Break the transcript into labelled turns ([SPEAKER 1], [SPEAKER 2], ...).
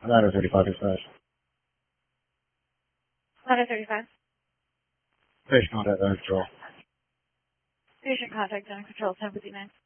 [SPEAKER 1] Ladder 35 dispatch.
[SPEAKER 2] Ladder 35.
[SPEAKER 1] Patient contact, under control.
[SPEAKER 2] Patient contact, under control, 1059.